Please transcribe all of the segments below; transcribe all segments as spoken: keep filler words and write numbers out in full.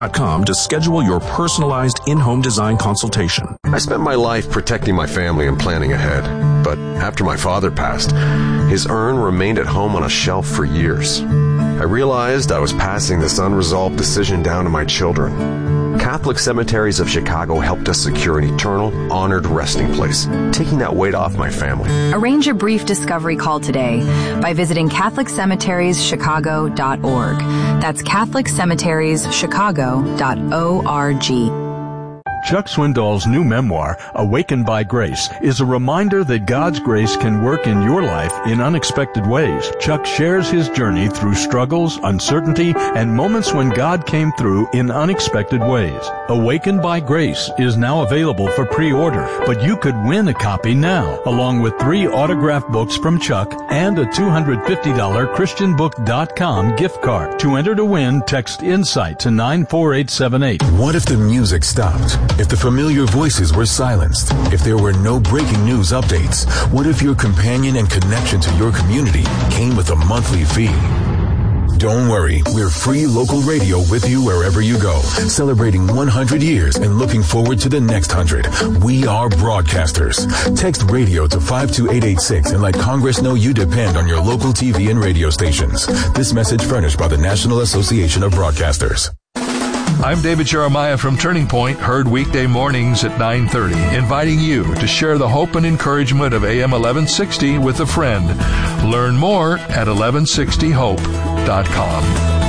dot com to schedule your personalized in-home design consultation. I spent my life protecting my family and planning ahead. But after my father passed, his urn remained at home on a shelf for years. I realized I was passing this unresolved decision down to my children. Catholic Cemeteries of Chicago helped us secure an eternal, honored resting place, taking that weight off my family. Arrange a brief discovery call today by visiting Catholic Cemeteries Chicago dot org. That's Catholic Cemeteries Chicago dot org. Chuck Swindoll's new memoir, Awakened by Grace, is a reminder that God's grace can work in your life in unexpected ways. Chuck shares his journey through struggles, uncertainty, and moments when God came through in unexpected ways. Awakened by Grace is now available for pre-order, but you could win a copy now, along with three autographed books from Chuck and a two hundred fifty dollars Christian book dot com gift card. To enter to win, text INSIGHT to nine four eight seven eight. What if the music stopped? If the familiar voices were silenced? If there were no breaking news updates? What if your companion and connection to your community came with a monthly fee? Don't worry, we're free local radio with you wherever you go, celebrating one hundred years and looking forward to the next one hundred. We are broadcasters. Text radio to five two eight eight six and let Congress know you depend on your local T V and radio stations. This message furnished by the National Association of Broadcasters. I'm David Jeremiah from Turning Point, heard weekday mornings at nine thirty, inviting you to share the hope and encouragement of A M eleven sixty with a friend. Learn more at eleven sixty hope dot com.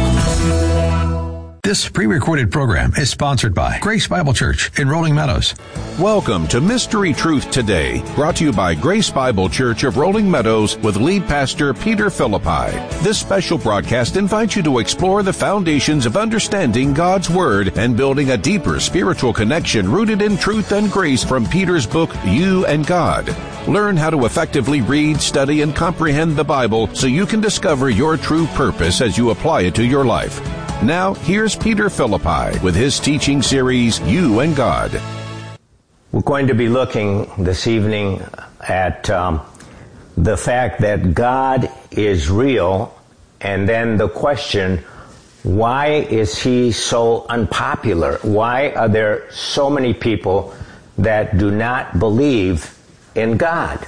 This pre-recorded program is sponsored by Grace Bible Church in Rolling Meadows. Welcome to Mystery Truth Today, brought to you by Grace Bible Church of Rolling Meadows with lead pastor Peter Philippi. This special broadcast invites you to explore the foundations of understanding God's Word and building a deeper spiritual connection rooted in truth and grace from Peter's book, You and God. Learn how to effectively read, study, and comprehend the Bible so you can discover your true purpose as you apply it to your life. Now, here's Peter Philippi with his teaching series, You and God. We're going to be looking this evening at um, the fact that God is real, and then the question, why is he so unpopular? Why are there so many people that do not believe in God?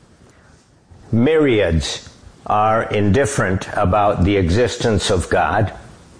Myriads are indifferent about the existence of God.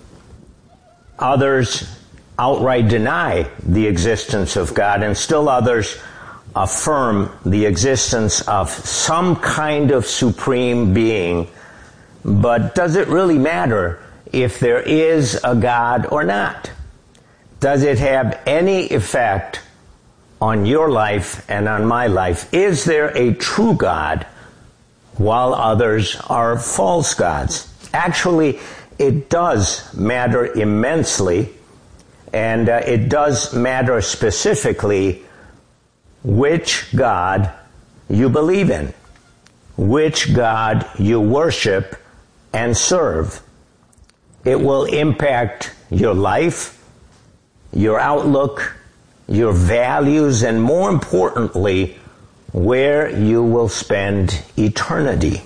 Others outright deny the existence of God, and still others affirm the existence of some kind of supreme being. But does it really matter if there is a God or not? Does it have any effect on your life and on my life? Is there a true God while others are false gods? Actually, it does matter immensely, and uh, it does matter specifically which God you believe in, which God you worship and serve. It will impact your life, your outlook, your values, and more importantly, where you will spend eternity.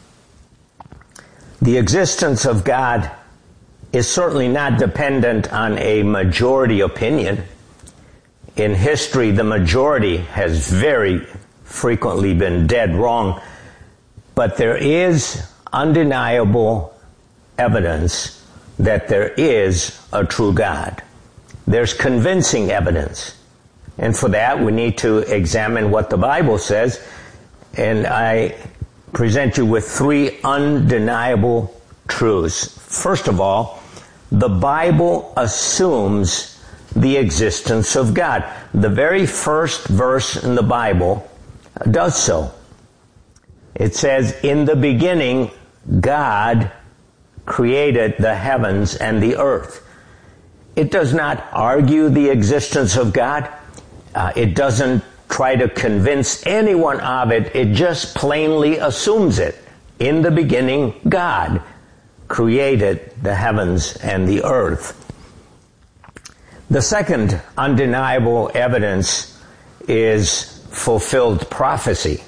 The existence of God is certainly not dependent on a majority opinion. In history, the majority has very frequently been dead wrong, but there is undeniable evidence that there is a true God. There's convincing evidence, and for that we need to examine what the Bible says, and I present you with three undeniable truths. First of all, the Bible assumes the existence of God. The very first verse in the Bible does so. It says, "In the beginning, God created the heavens and the earth." It does not argue the existence of God. Uh, it doesn't try to convince anyone of it. It just plainly assumes it. In the beginning, God created the heavens and the earth. The second undeniable evidence is fulfilled prophecy.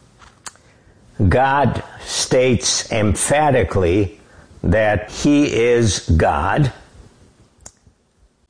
God states emphatically that he is God,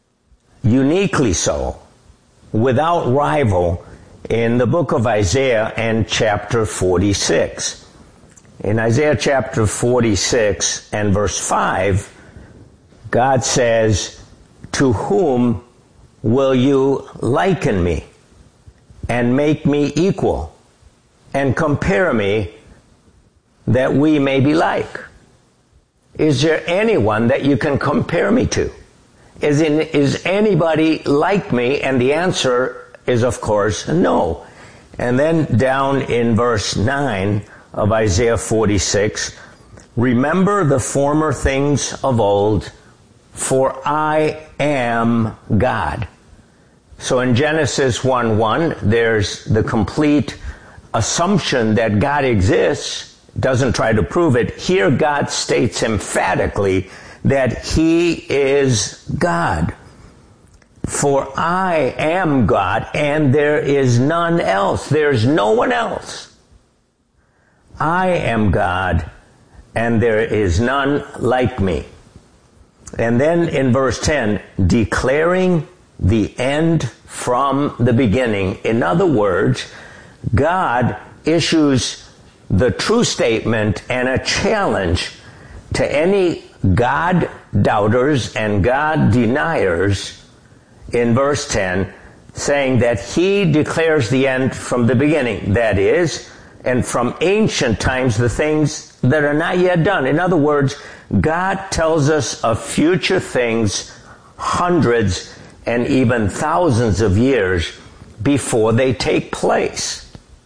uniquely so, without rival, in the book of Isaiah and chapter forty-six. In Isaiah chapter forty-six and verse five, God says, "To whom will you liken me and make me equal and compare me that we may be like?" Is there anyone that you can compare me to? Is, in, is anybody like me? And the answer is, of course, no. And then down in verse nine of Isaiah forty-six, "Remember the former things of old, for I am God." So in Genesis one one, there's the complete assumption that God exists, doesn't try to prove it. Here God states emphatically that He is God. "For I am God, and there is none else." There's no one else. "I am God, and there is none like me." And then in verse ten, declaring the end from the beginning. In other words, God issues the true statement and a challenge to any God doubters and God deniers in verse ten, saying that He declares the end from the beginning. That is, and from ancient times, the things that are not yet done. In other words, God tells us of future things hundreds and even thousands of years before they take place.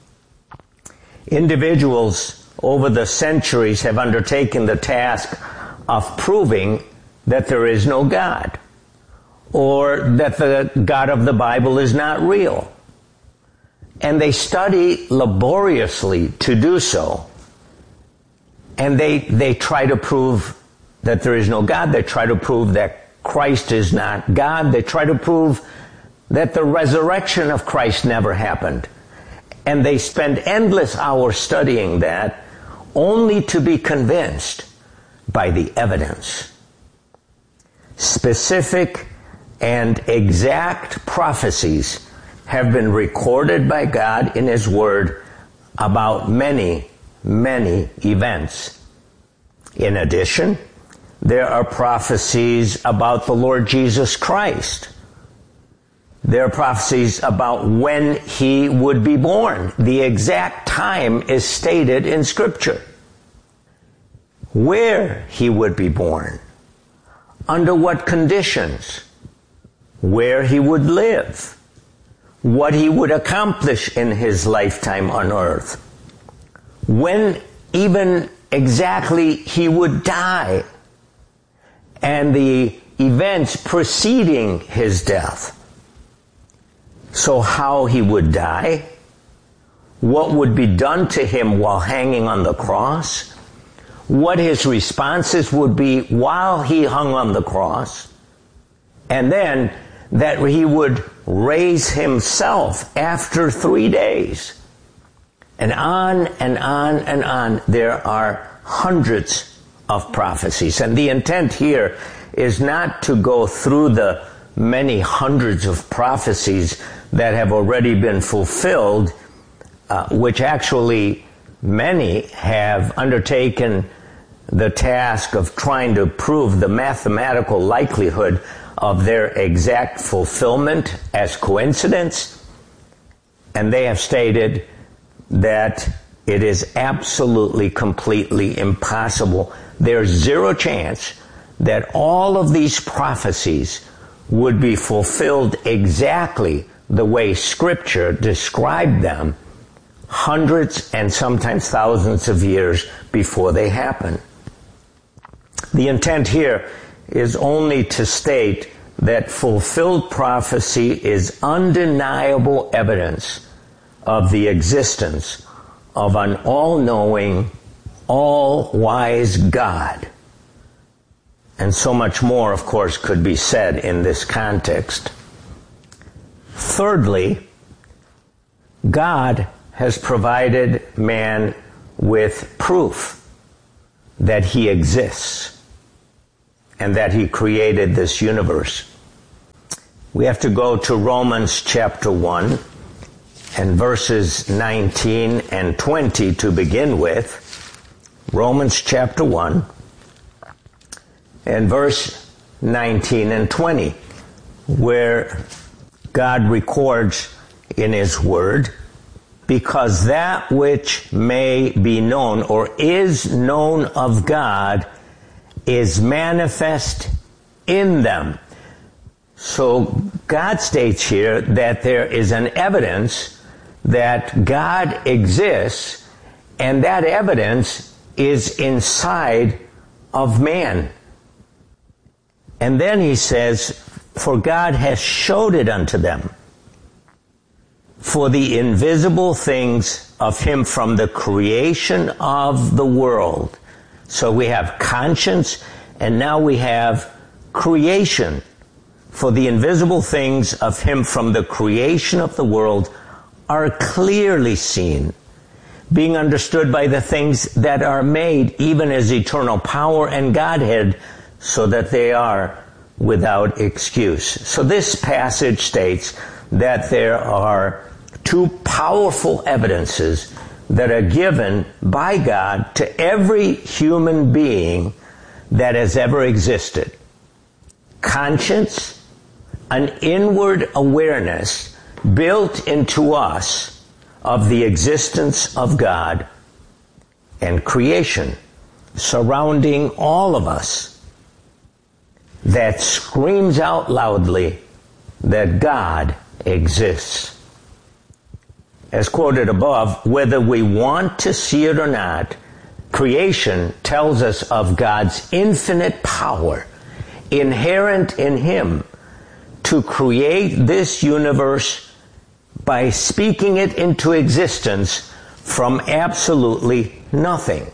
Individuals over the centuries have undertaken the task of proving that there is no God, or that the God of the Bible is not real. And they study laboriously to do so. And they, they try to prove that there is no God. They try to prove that Christ is not God. They try to prove that the resurrection of Christ never happened. And they spend endless hours studying that, only to be convinced by the evidence. Specific and exact prophecies have been recorded by God in His Word about many, many events. In addition, there are prophecies about the Lord Jesus Christ. There are prophecies about when He would be born. The exact time is stated in Scripture. Where He would be born. Under what conditions. Where He would live. What He would accomplish in His lifetime on earth. When even exactly He would die. And the events preceding His death. So how He would die, what would be done to Him while hanging on the cross, what His responses would be while He hung on the cross, and then that He would raise Himself after three days. And on and on and on, there are hundreds of prophecies. And the intent here is not to go through the many hundreds of prophecies that have already been fulfilled, uh, which actually many have undertaken the task of trying to prove the mathematical likelihood of their exact fulfillment as coincidence. And they have stated that it is absolutely, completely impossible. There's zero chance that all of these prophecies would be fulfilled exactly the way Scripture described them hundreds and sometimes thousands of years before they happen. The intent here is only to state that fulfilled prophecy is undeniable evidence of the existence of an all-knowing, all-wise God. And so much more, of course, could be said in this context. Thirdly, God has provided man with proof that He exists and that He created this universe. We have to go to Romans chapter one and verses nineteen and twenty to begin with. Romans chapter one and verse nineteen and twenty, where God records in His Word, because that which may be known or is known of God is manifest in them. So God states here that there is an evidence that God exists, and that evidence is inside of man. And then he says, for God has showed it unto them. For the invisible things of Him from the creation of the world. So we have conscience, and now we have creation. For the invisible things of Him from the creation of the world are clearly seen, being understood by the things that are made, even as eternal power and Godhead, so that they are without excuse. So this passage states that there are two powerful evidences that are given by God to every human being that has ever existed. Conscience, an inward awareness built into us of the existence of God, and creation surrounding all of us that screams out loudly that God exists. As quoted above, whether we want to see it or not, creation tells us of God's infinite power inherent in Him to create this universe by speaking it into existence from absolutely nothing.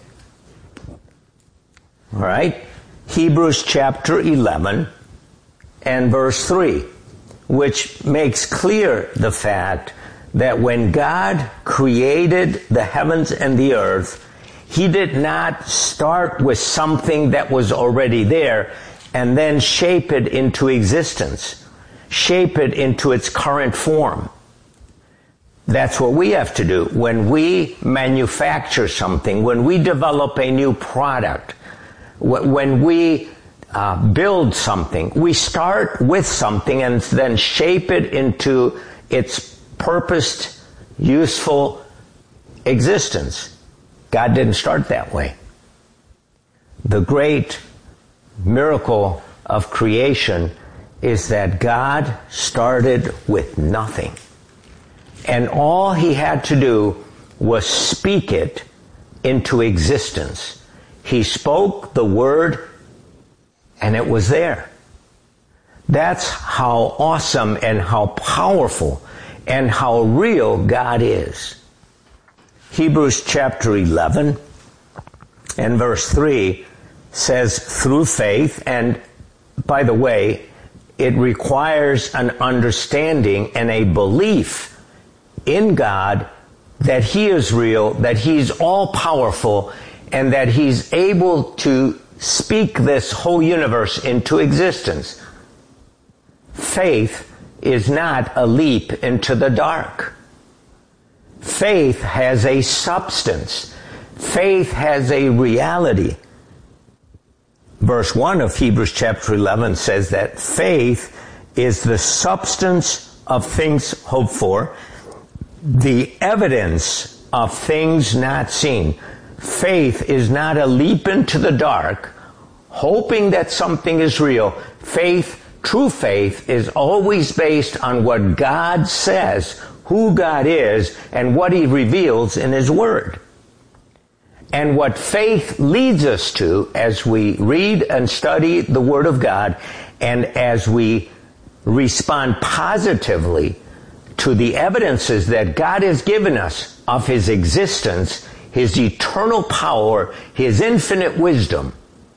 All right? Hebrews chapter eleven and verse three, which makes clear the fact that when God created the heavens and the earth, He did not start with something that was already there and then shape it into existence, shape it into its current form. That's what we have to do. When we manufacture something, when we develop a new product, when we uh, build something, we start with something and then shape it into its purposed, useful existence. God didn't start that way. The great miracle of creation is that God started with nothing. And all He had to do was speak it into existence. He spoke the word, and it was there. That's how awesome and how powerful and how real God is. Hebrews chapter eleven and verse three says, through faith, and by the way, it requires an understanding and a belief in God that He is real, that He's all-powerful, and that He's able to speak this whole universe into existence. Faith is not a leap into the dark. Faith has a substance. Faith has a reality. Verse one of Hebrews chapter eleven says that faith is the substance of things hoped for, the evidence of things not seen. Faith is not a leap into the dark, hoping that something is real. Faith, true faith, is always based on what God says, who God is, and what He reveals in His Word. And what faith leads us to as we read and study the Word of God, and as we respond positively to the evidences that God has given us of His existence, His eternal power, His infinite wisdom.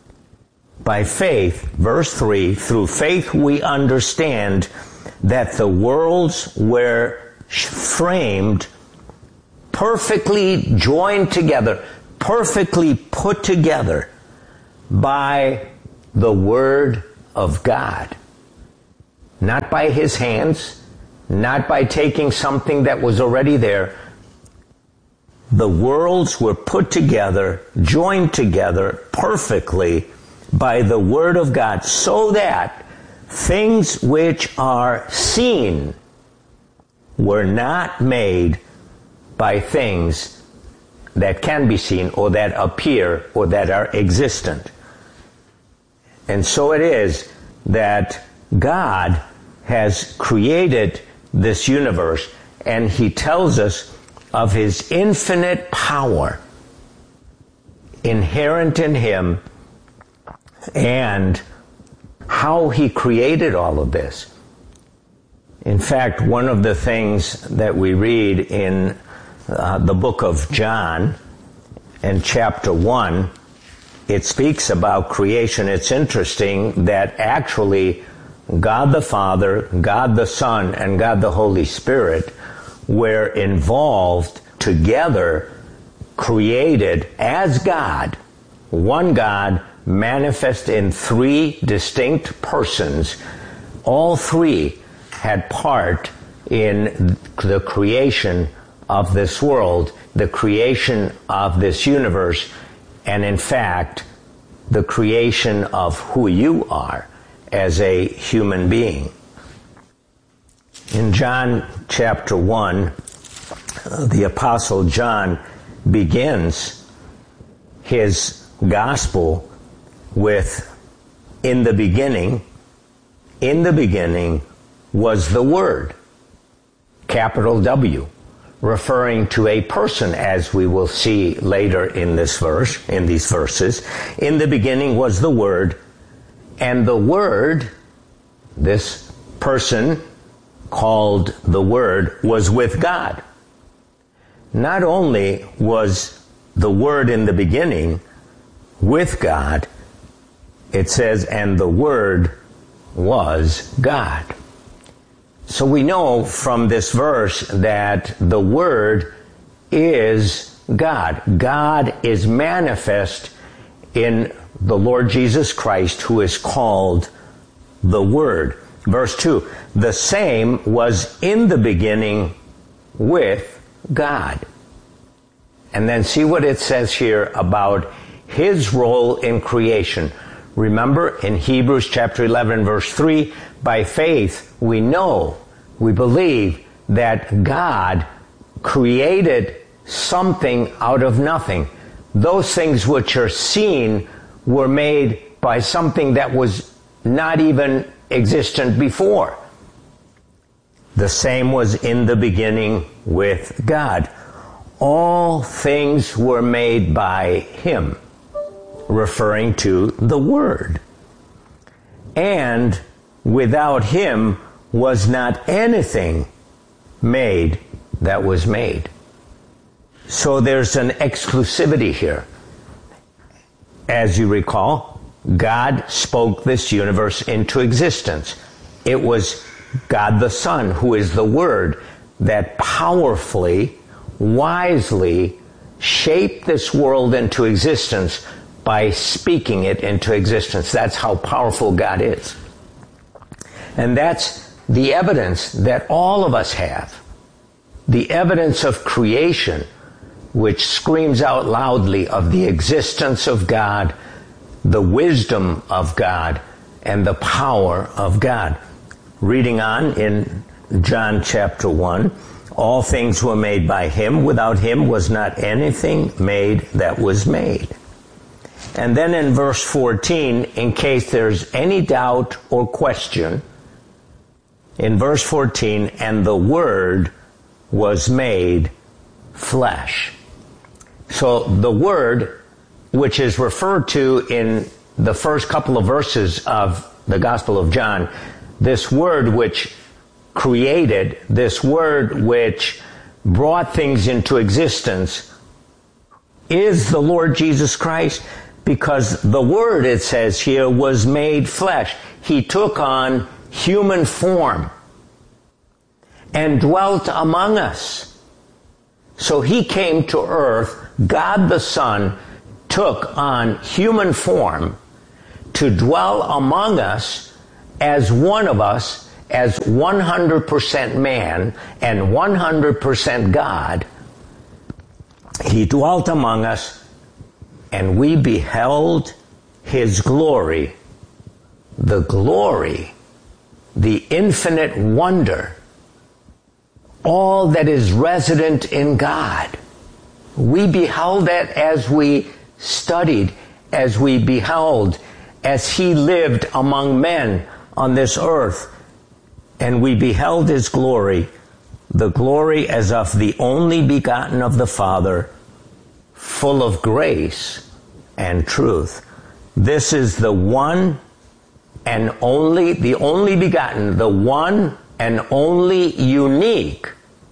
By faith, verse three, through faith we understand that the worlds were framed, perfectly joined together, perfectly put together by the Word of God. not by his hands, not by taking something that was already there. The worlds were put together, joined together perfectly by the Word of God, so that things which are seen were not made by things that can be seen or that appear or that are existent. And so it is that God has created this universe, and he tells us of his infinite power inherent in him and how he created all of this. In fact, one of the things that we read in uh, the book of John, in chapter one, it speaks about creation. It's interesting that actually God the Father, God the Son, and God the Holy Spirit were involved together, created as God, one God manifest in three distinct persons. All three had part in the creation of this world, the creation of this universe, and in fact, the creation of who you are as a human being. In John chapter one, the Apostle John begins his gospel with, in the beginning, in the beginning was the Word, capital W, referring to a person, as we will see later in this verse, in these verses. In the beginning was the Word, and the Word, this person called the Word, was with God. Not only was the Word in the beginning with God, it says, and the Word was God. So we know from this verse that the Word is God. God is manifest in the Lord Jesus Christ, who is called the Word. Verse two, the same was in the beginning with God. And then see what it says here about his role in creation. Remember in Hebrews chapter eleven verse three, by faith we know, we believe that God created something out of nothing. Those things which are seen were made by something that was not even existent before. The same was in the beginning with God. All things were made by him, referring to the Word. And without him was not anything made that was made. So there's an exclusivity here. As you recall, God spoke this universe into existence. It was God the Son, who is the Word, that powerfully, wisely shaped this world into existence by speaking it into existence. That's how powerful God is. And that's the evidence that all of us have. The evidence of creation, which screams out loudly of the existence of God, the wisdom of God, and the power of God. Reading on in John chapter one, all things were made by him. Without him was not anything made that was made. And then in verse fourteen, in case there's any doubt or question, in verse fourteen, and the Word was made flesh. So the Word, which is referred to in the first couple of verses of the Gospel of John, this Word which created, this Word which brought things into existence, is the Lord Jesus Christ, because the Word, it says here, was made flesh. He took on human form and dwelt among us. So he came to earth, God the Son took on human form to dwell among us as one of us, as one hundred percent man and one hundred percent God, he dwelt among us, and we beheld his glory, the glory, the infinite wonder, all that is resident in God. We beheld that as we studied, as we beheld, as he lived among men on this earth, and we beheld his glory, the glory as of the only begotten of the Father, full of grace and truth. This is the one and only, the only begotten, the one and only unique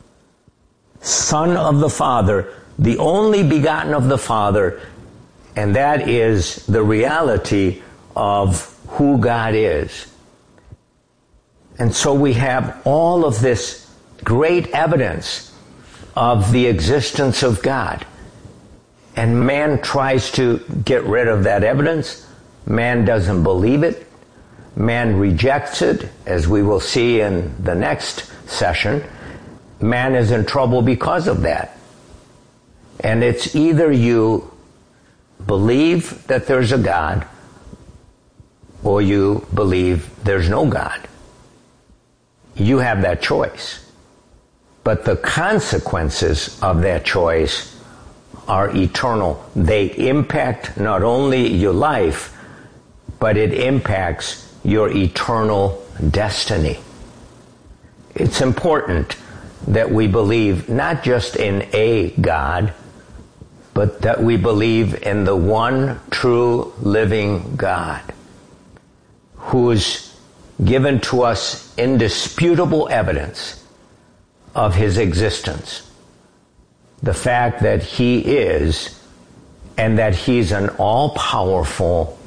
Son of the Father, the only begotten of the Father, and that is the reality of who God is. And so we have all of this great evidence of the existence of God. And man tries to get rid of that evidence. Man doesn't believe it. Man rejects it, as we will see in the next session. Man is in trouble because of that. And it's either you believe that there's a God, or you believe there's no God. You have that choice. But the consequences of that choice are eternal. They impact not only your life, but it impacts your eternal destiny. It's important that we believe not just in a God, but that we believe in the one true living God, who is given to us indisputable evidence of his existence. The fact that he is, and that he's an all-powerful,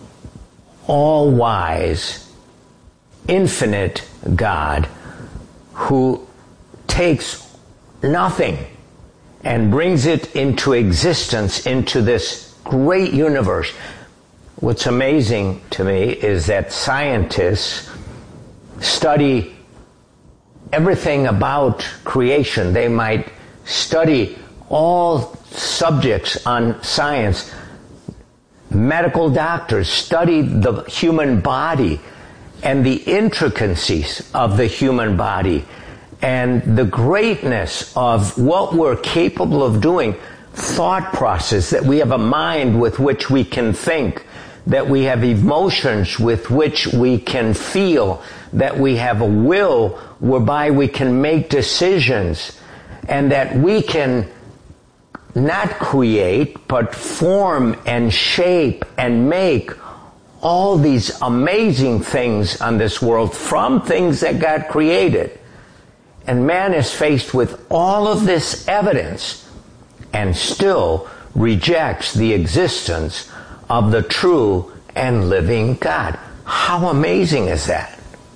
all-wise, infinite God who takes nothing and brings it into existence, into this great universe. What's amazing to me is that scientists study everything about creation. They might study all subjects on science. Medical doctors study the human body and the intricacies of the human body and the greatness of what we're capable of doing. Thought process, that we have a mind with which we can think, that we have emotions with which we can feel, that we have a will whereby we can make decisions, and that we can not create, but form and shape and make all these amazing things on this world from things that God created. And man is faced with all of this evidence and still rejects the existence of the true and living God. How amazing is that?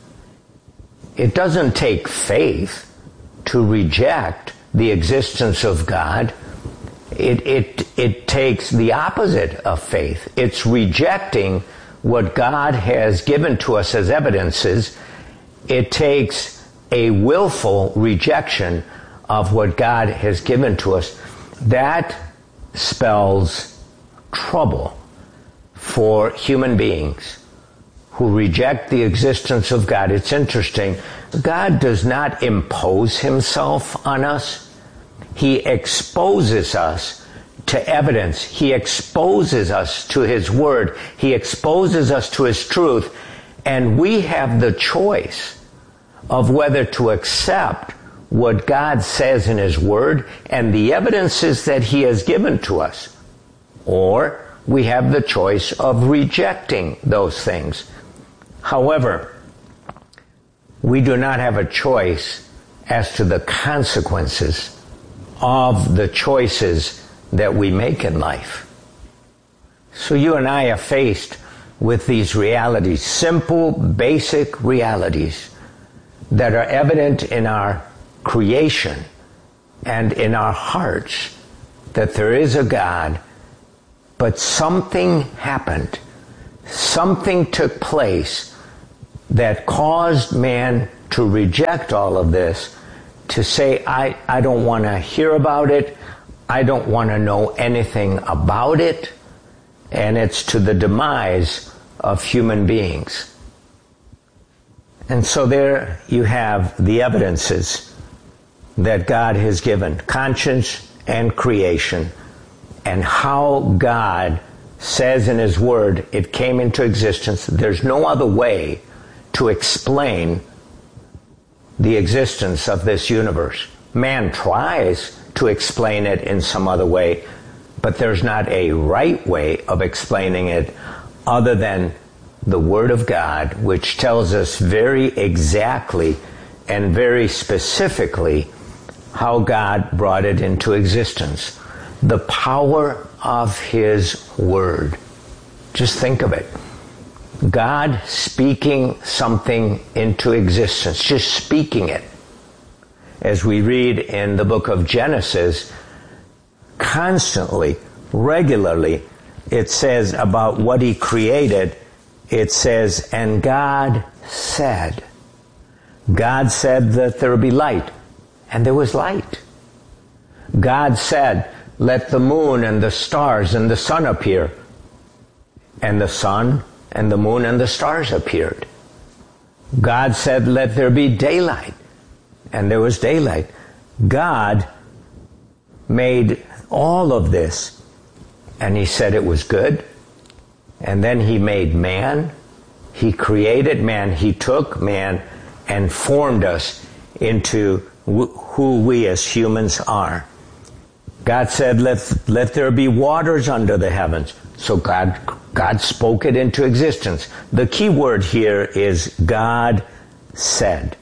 It doesn't take faith to reject the existence of God. It, it, it takes the opposite of faith. It's rejecting what God has given to us as evidences. It takes a willful rejection of what God has given to us. That spells trouble for human beings who reject the existence of God. It's interesting. God does not impose himself on us. He exposes us to evidence. He exposes us to his word. He exposes us to his truth. And we have the choice of whether to accept what God says in his word and the evidences that he has given to us, or we have the choice of rejecting those things. However, we do not have a choice as to the consequences of the choices that we make in life. So you and I are faced with these realities, simple, basic realities that are evident in our creation and in our hearts, that there is a God, but something happened. Something took place that caused man to reject all of this, to say, I, I don't want to hear about it, I don't want to know anything about it, and it's to the demise of human beings. And so there you have the evidences that God has given, conscience and creation, and how God says in His Word it came into existence. There's no other way to explain the existence of this universe. Man tries to explain it in some other way, but there's not a right way of explaining it other than the Word of God, which tells us very exactly and very specifically how God brought it into existence. The power of His Word. Just think of it. God speaking something into existence, just speaking it. As we read in the book of Genesis, constantly, regularly, it says about what He created, it says, and God said. God said that there would be light, and there was light. God said, let the moon and the stars and the sun appear. And the sun and the moon and the stars appeared. God said, let there be daylight. And there was daylight. God made all of this, and He said it was good. And then He made man. He created man. He took man and formed us into who we as humans are. God said, let, let there be waters under the heavens. So God, God spoke it into existence. The key word here is God said.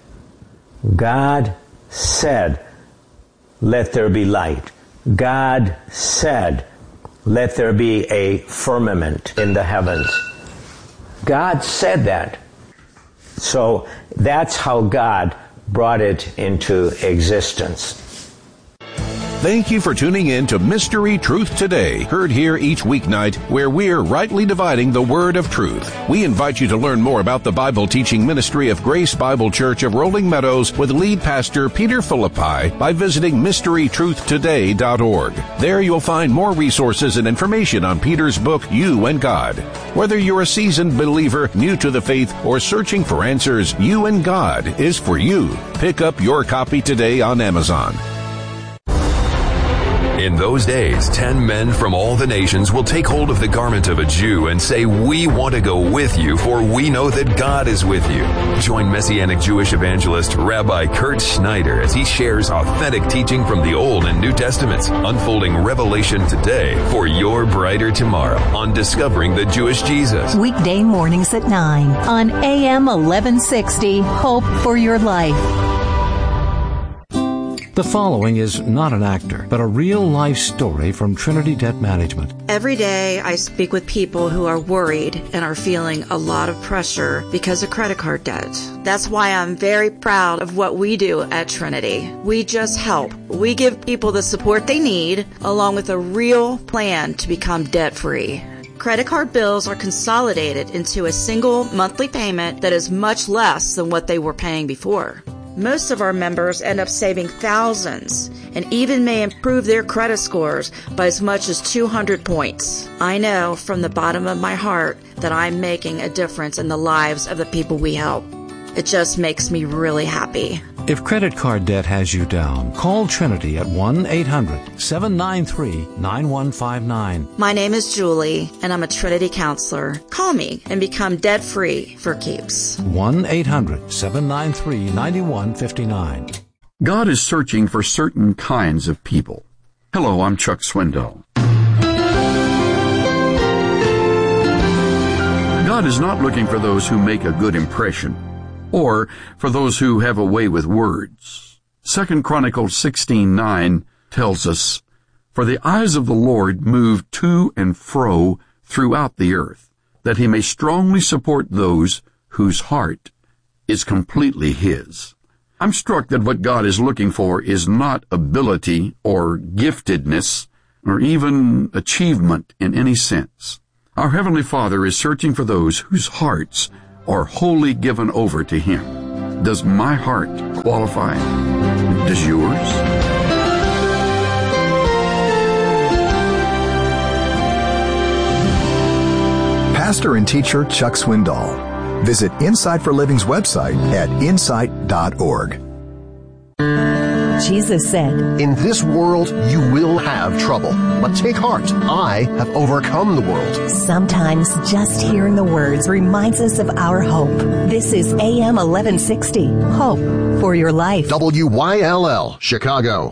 God said, let there be light. God said, let there be a firmament in the heavens. God said that. So that's how God brought it into existence. Thank you for tuning in to Mystery Truth Today, heard here each weeknight, where we're rightly dividing the word of truth. We invite you to learn more about the Bible teaching ministry of Grace Bible Church of Rolling Meadows with lead pastor Peter Philippi by visiting mystery truth today dot org. There you'll find more resources and information on Peter's book, You and God. Whether you're a seasoned believer, new to the faith, or searching for answers, You and God is for you. Pick up your copy today on Amazon. In those days, ten men from all the nations will take hold of the garment of a Jew and say, we want to go with you, for we know that God is with you. Join Messianic Jewish evangelist Rabbi Kurt Schneider as he shares authentic teaching from the Old and New Testaments, unfolding revelation today for your brighter tomorrow on Discovering the Jewish Jesus. Weekday mornings at nine on A M eleven sixty, Hope for Your Life. The following is not an actor, but a real-life story from Trinity Debt Management. Every day I speak with people who are worried and are feeling a lot of pressure because of credit card debt. That's why I'm very proud of what we do at Trinity. We just help. We give people the support they need, along with a real plan to become debt-free. Credit card bills are consolidated into a single monthly payment that is much less than what they were paying before. Most of our members end up saving thousands and even may improve their credit scores by as much as two hundred points. I know from the bottom of my heart that I'm making a difference in the lives of the people we help. It just makes me really happy. If credit card debt has you down, call Trinity at one eight hundred seven nine three nine one five nine. My name is Julie, and I'm a Trinity counselor. Call me and become debt-free for keeps. one eight hundred seven nine three nine one five nine. God is searching for certain kinds of people. Hello, I'm Chuck Swindoll. God is not looking for those who make a good impression, or for those who have a way with words. Second Chronicles sixteen nine tells us, For the eyes of the Lord move to and fro throughout the earth, that he may strongly support those whose heart is completely his. I'm struck that what God is looking for is not ability or giftedness or even achievement in any sense. Our Heavenly Father is searching for those whose hearts or wholly given over to Him? Does my heart qualify? Does yours? Pastor and teacher Chuck Swindoll. Visit Insight for Living's website at insight dot org. Jesus said, "In this world you will have trouble, but take heart. I have overcome the world." Sometimes just hearing the words reminds us of our hope. This is A M eleven sixty, Hope for Your Life. W Y L L, Chicago.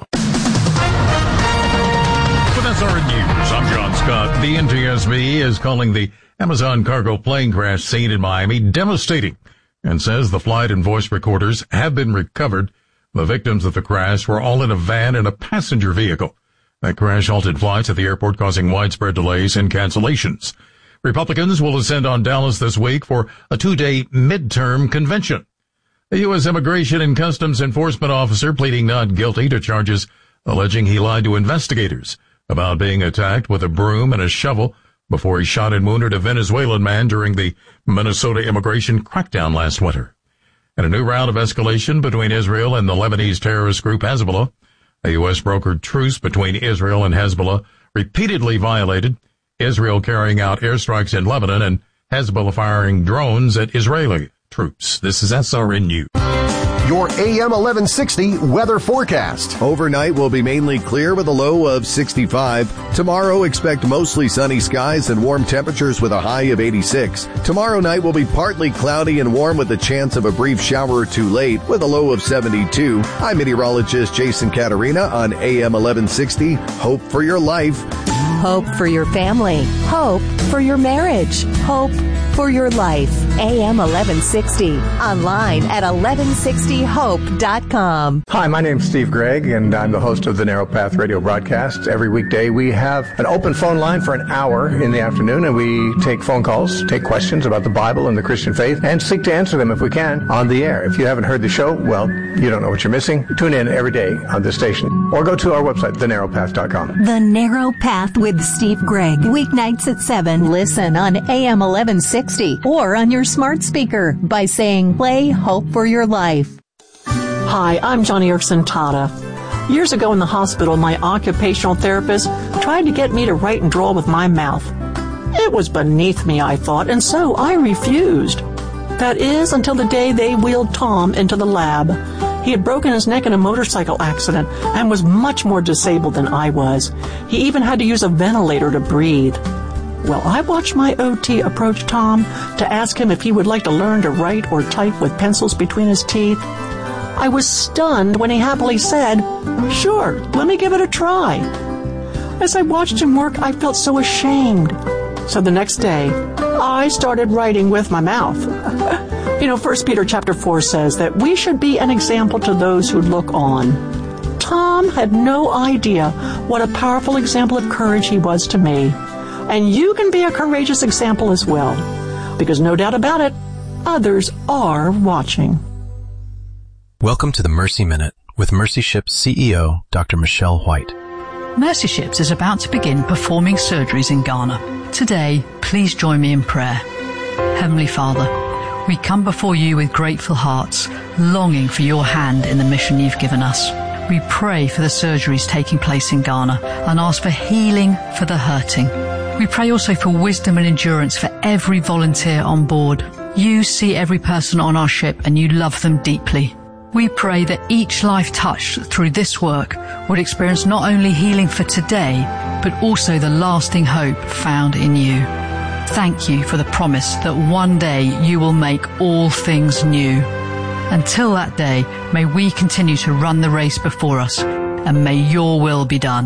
With S R N News, I'm John Scott. The N T S B is calling the Amazon cargo plane crash scene in Miami devastating and says the flight and voice recorders have been recovered. The victims of the crash were all in a van and a passenger vehicle. That crash halted flights at the airport, causing widespread delays and cancellations. Republicans will ascend on Dallas this week for a two-day midterm convention. A U S Immigration and Customs Enforcement officer pleading not guilty to charges alleging he lied to investigators about being attacked with a broom and a shovel before he shot and wounded a Venezuelan man during the Minnesota immigration crackdown last winter. And a new round of escalation between Israel and the Lebanese terrorist group Hezbollah. A U S brokered truce between Israel and Hezbollah repeatedly violated, Israel carrying out airstrikes in Lebanon and Hezbollah firing drones at Israeli troops. This is S R N News. Your A M eleven sixty weather forecast. Overnight will be mainly clear with a low of sixty-five. Tomorrow, expect mostly sunny skies and warm temperatures with a high of eighty-six. Tomorrow night will be partly cloudy and warm with a chance of a brief shower or two late with a low of seventy-two. I'm meteorologist Jason Caterina on A M eleven sixty. Hope for your life. Hope for your family. Hope for your marriage. Hope for your life. A M eleven sixty. Online at eleven sixty hope dot com. Hi, my name's Steve Gregg, and I'm the host of the Narrow Path radio broadcast. Every weekday we have an open phone line for an hour in the afternoon, and we take phone calls, take questions about the Bible and the Christian faith, and seek to answer them if we can on the air. If you haven't heard the show, well, you don't know what you're missing. Tune in every day on this station, or go to our website, the narrow path dot com. The Narrow Path with Steve Gregg. Weeknights at seven. Listen on A M eleven sixty or on your smart speaker by saying, play Hope for Your Life. Hi, I'm Johnny Erickson Tata. Years ago in the hospital, my occupational therapist tried to get me to write and draw with my mouth. It was beneath me, I thought, and so I refused. That is, until the day they wheeled Tom into the lab. He had broken his neck in a motorcycle accident and was much more disabled than I was. He even had to use a ventilator to breathe. Well, I watched my O T approach Tom to ask him if he would like to learn to write or type with pencils between his teeth. I was stunned when he happily said, "Sure, let me give it a try." As I watched him work, I felt so ashamed. So the next day, I started writing with my mouth. You know, First Peter chapter four says that we should be an example to those who look on. Tom had no idea what a powerful example of courage he was to me. And you can be a courageous example as well, because no doubt about it, others are watching. Welcome to the Mercy Minute with Mercy Ships C E O, Doctor Michelle White. Mercy Ships is about to begin performing surgeries in Ghana. Today, please join me in prayer. Heavenly Father, we come before you with grateful hearts, longing for your hand in the mission you've given us. We pray for the surgeries taking place in Ghana and ask for healing for the hurting. We pray also for wisdom and endurance for every volunteer on board. You see every person on our ship and you love them deeply. We pray that each life touched through this work would experience not only healing for today, but also the lasting hope found in you. Thank you for the promise that one day you will make all things new. Until that day, may we continue to run the race before us, and may your will be done.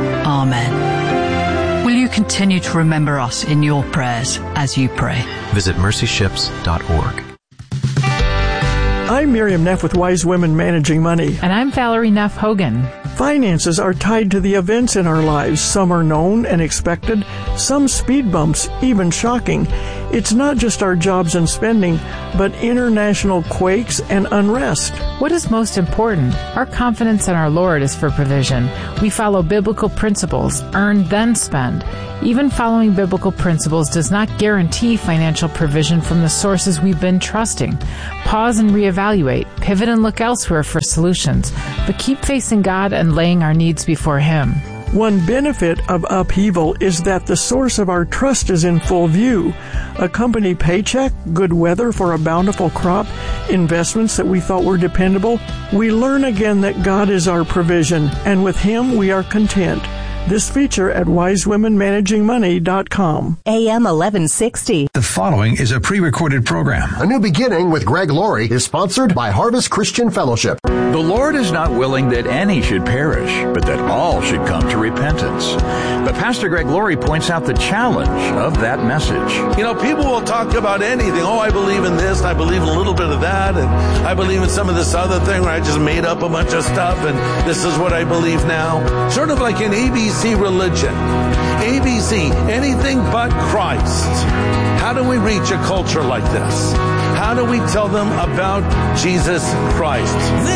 Amen. Will you continue to remember us in your prayers as you pray? Visit mercy ships dot org. I'm Miriam Neff with Wise Women Managing Money. And I'm Valerie Neff Hogan. Finances are tied to the events in our lives. Some are known and expected, some speed bumps, even shocking. It's not just our jobs and spending, but international quakes and unrest. What is most important? Our confidence in our Lord is for provision. We follow biblical principles, earn then spend. Even following biblical principles does not guarantee financial provision from the sources we've been trusting. Pause and reevaluate, pivot and look elsewhere for solutions, but keep facing God and laying our needs before Him. One benefit of upheaval is that the source of our trust is in full view. A company paycheck, good weather for a bountiful crop, investments that we thought were dependable. We learn again that God is our provision, and with Him we are content. This feature at wise women managing money dot com. A M eleven sixty. The following is a pre-recorded program. A New Beginning with Greg Laurie is sponsored by Harvest Christian Fellowship. The Lord is not willing that any should perish, but that all should come to repentance. But Pastor Greg Laurie points out the challenge of that message. You know, people will talk about anything. Oh, I believe in this, and I believe in a little bit of that, and I believe in some of this other thing where I just made up a bunch of stuff, and this is what I believe now. Sort of like an A B C religion. A B C, anything but Christ. How do we reach a culture like this? How do we tell them about Jesus Christ?